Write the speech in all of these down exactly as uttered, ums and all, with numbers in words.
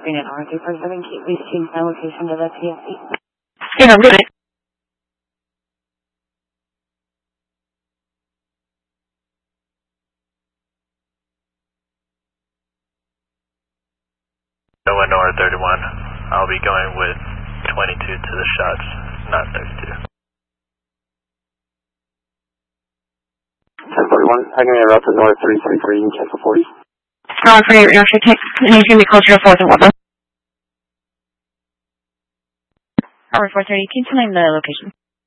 Green and R three four seven, please change my location to the T S C. Yeah, I'm good. Nova Nora thirty-one. I'll be going with twenty-two to the shots, not thirty-two. ten forty-one, heading a route to North three three three, cancel forty. Uh, for your reduction, take, he's going to be closer to fourth and one. Tower four thirty, can you tell me the location?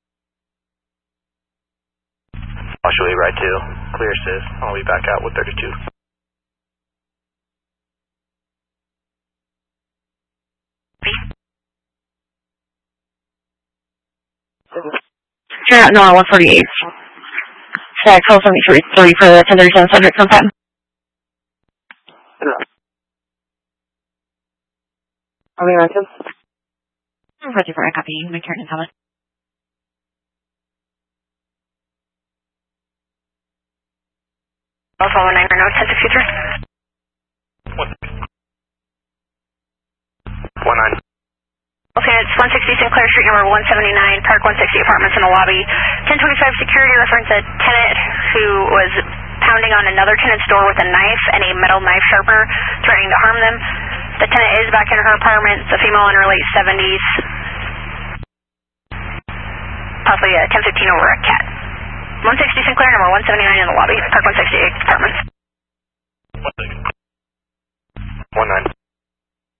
Partially right two, clear sis, I'll be back out with thirty-two. Turn out Nora one forty-eight. Flag twelve seventy-three, three for the ten thirty-seven subject on patent. Are we active? Ready for a copy. You may turn and tell us. Alpha one nine Renault ten sixty-three. One nine. Okay, it's one sixty Sinclair Street, number one seventy-nine, Park one sixty Apartments in the lobby. ten twenty-five security reference a tenant who was pounding on another tenant's door with a knife and a metal knife sharpener, threatening to harm them. The tenant is back in her apartment. It's a female in her late seventies. Possibly a ten fifteen over a cat. one sixty Sinclair, number one seventy-nine in the lobby, Park one sixty-eight Apartments. One nine.